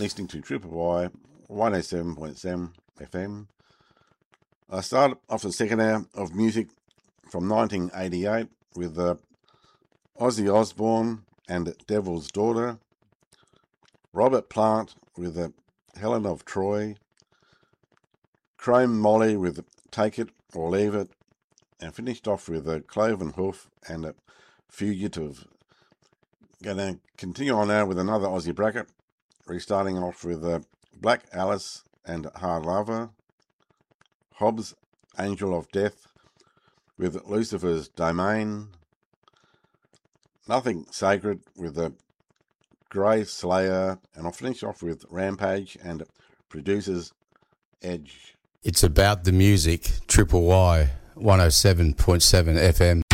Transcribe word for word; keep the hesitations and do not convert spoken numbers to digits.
listening to Triple Y one oh seven point seven F M. I started off the second hour of music from nineteen eighty-eight with uh, Ozzy Osbourne and Devil's Daughter, Robert Plant with uh, Helen of Troy, Chrome Molly with Take It or Leave It, and finished off with uh, Cloven Hoof and a Fugitive. Going to continue on now with another Aussie bracket, restarting off with uh, Black Alice and Hard Lover, Hobbs, Angel of Death with Lucifer's Domain, Nothing Sacred with the Grey Slayer, and I'll finish off with Rampage and Producer's Edge. It's about the music, Triple Y, one oh seven point seven F M.